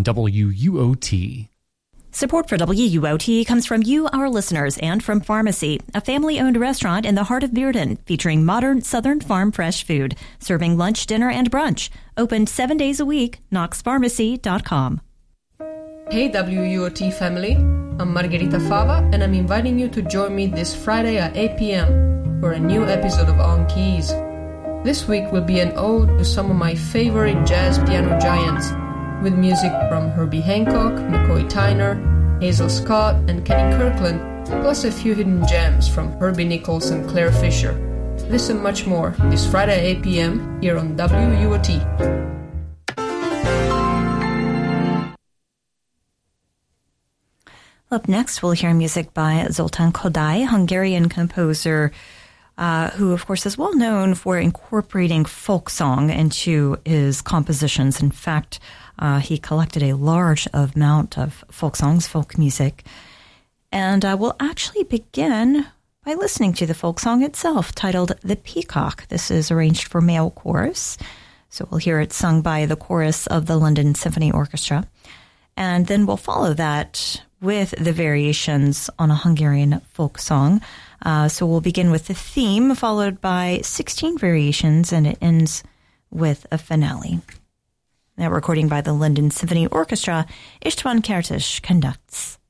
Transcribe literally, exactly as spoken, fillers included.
on W U O T. Support for W U O T comes from you, our listeners, and from Pharmacy, a family-owned restaurant in the heart of Bearden, featuring modern Southern farm fresh food, serving lunch, dinner, and brunch. Open seven days a week, knox pharmacy dot com. Hey W U O T family, I'm Margherita Fava, and I'm inviting you to join me this Friday at eight p.m. for a new episode of On Keys. This week will be an ode to some of my favorite jazz piano giants, with music from Herbie Hancock, McCoy Tyner, Hazel Scott, and Kenny Kirkland, plus a few hidden gems from Herbie Nichols and Claire Fisher. This and much more this Friday at eight p.m. here on W U O T. Up next, we'll hear music by Zoltán Kodály, Hungarian composer uh, who, of course, is well known for incorporating folk song into his compositions. In fact, Uh, he collected a large amount of folk songs, folk music. And uh, we'll actually begin by listening to the folk song itself, titled The Peacock. This is arranged for male chorus. So we'll hear it sung by the chorus of the London Symphony Orchestra. And then we'll follow that with the variations on a Hungarian folk song. Uh, so we'll begin with the theme, followed by sixteen variations, and it ends with a finale. That recording by the London Symphony Orchestra, István Kertész conducts.